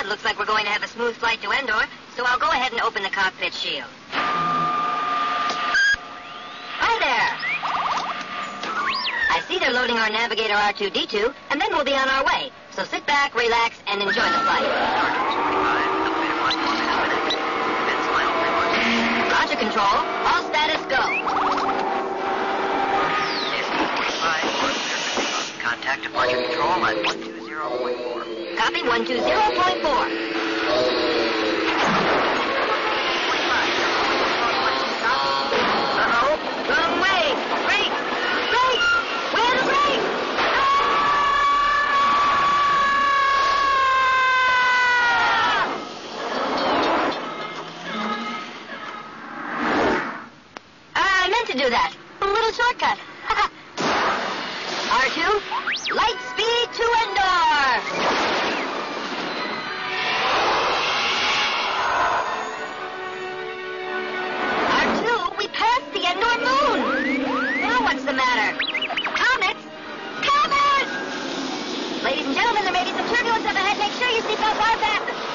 it looks like we're going to have a smooth flight to Endor, so I'll go ahead and open the cockpit shield. Hi there! I see they're loading our navigator R2-D2, and then we'll be on our way. So sit back, relax, and enjoy the flight. Roger, Control. All status go. Contact departure control at 120.4. Copy 120.4. Uh-oh. Wrong way. Brake. Brake. Where the brake? I meant to do that. A little shortcut. R2, light speed to Endor! R2, we passed the Endor moon! Now what's the matter? Comets! Comets! Ladies and gentlemen, there may be some turbulence up ahead. Make sure your seatbelts are fastened.